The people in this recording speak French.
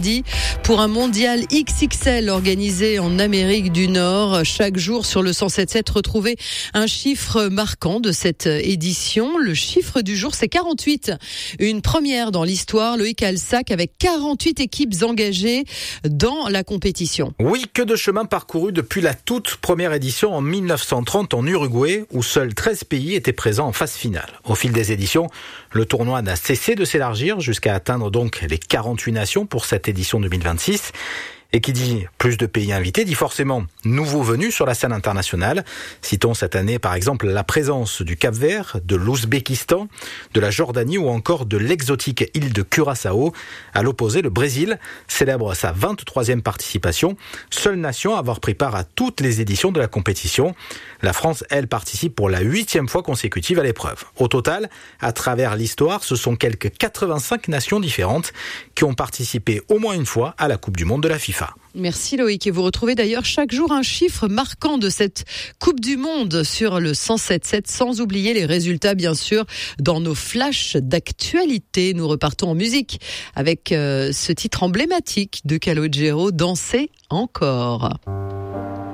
samedi pour un mondial XXL organisé en Amérique du Nord. Chaque jour sur le 107.7, retrouvez un chiffre marquant de cette édition. Le chiffre du jour, c'est 48. Une première dans l'histoire, Loïc Alsac, avec 48 équipes engagées dans la compétition. Oui, que de chemin parcouru depuis la toute première édition en 1930 en Uruguay, où seuls 13 pays étaient présents en phase finale. Au fil des éditions, le tournoi n'a cessé de s'élargir jusqu'à atteindre donc les 48 nations pour cette édition 2026. Et qui dit plus de pays invités, dit forcément nouveaux venus sur la scène internationale. Citons cette année par exemple la présence du Cap-Vert, de l'Ouzbékistan, de la Jordanie ou encore de l'exotique île de Curaçao. À l'opposé, le Brésil célèbre sa 23e participation, seule nation à avoir pris part à toutes les éditions de la compétition. La France, elle, participe pour la 8e fois consécutive à l'épreuve. Au total, à travers l'histoire, ce sont quelques 85 nations différentes qui ont participé au moins une fois à la Coupe du Monde de la FIFA. Merci Loïc, et vous retrouvez d'ailleurs chaque jour un chiffre marquant de cette Coupe du Monde sur le 107.7, sans oublier les résultats bien sûr dans nos flashs d'actualité. Nous repartons en musique avec ce titre emblématique de Calogero, Danser encore.